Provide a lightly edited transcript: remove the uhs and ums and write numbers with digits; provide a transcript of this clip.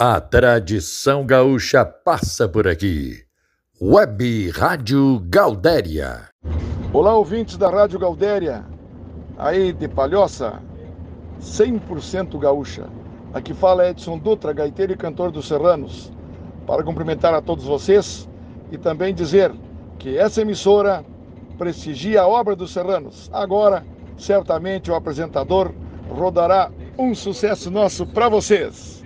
A tradição gaúcha passa por aqui. Web Rádio Gaudéria. Olá, ouvintes da Rádio Gaudéria, aí de Palhoça, 100% gaúcha. Aqui fala Edson Dutra, gaiteiro e cantor dos Serranos, para cumprimentar a todos vocês e também dizer que essa emissora prestigia a obra dos Serranos. Agora, certamente o apresentador rodará um sucesso nosso para vocês.